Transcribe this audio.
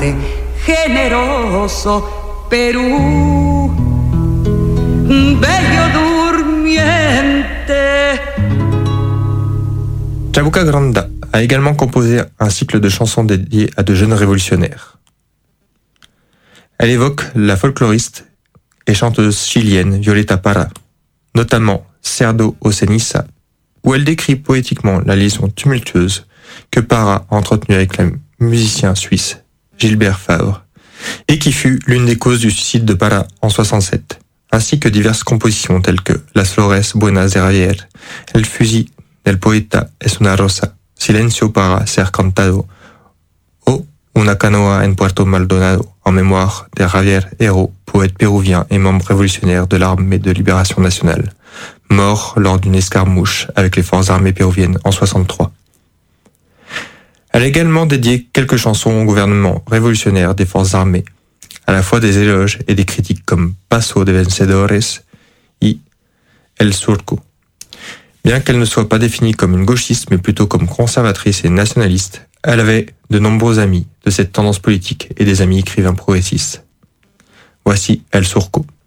grande, generoso Perú, bello durmiente. Chabuca Granda a également composé un cycle de chansons dédiées à de jeunes révolutionnaires. Elle évoque la folkloriste et chanteuse chilienne Violeta Parra, notamment Cerdo o Ceniza, où elle décrit poétiquement la liaison tumultueuse que Parra a entretenue avec le musicien suisse Gilbert Favre, et qui fut l'une des causes du suicide de Parra en 67, ainsi que diverses compositions telles que Las Flores Buenas de Javier, El fusil del poeta es una rosa, Silencio para ser cantado, o Una canoa en Puerto Maldonado, en mémoire de Javier Héro, poète péruvien et membre révolutionnaire de l'armée de libération nationale, mort lors d'une escarmouche avec les forces armées péruviennes en 63. Elle a également dédié quelques chansons au gouvernement révolutionnaire des forces armées, à la fois des éloges et des critiques comme Paso de Vencedores et El Surco. Bien qu'elle ne soit pas définie comme une gauchiste, mais plutôt comme conservatrice et nationaliste, elle avait de nombreux amis de cette tendance politique et des amis écrivains progressistes. Voici El Surco.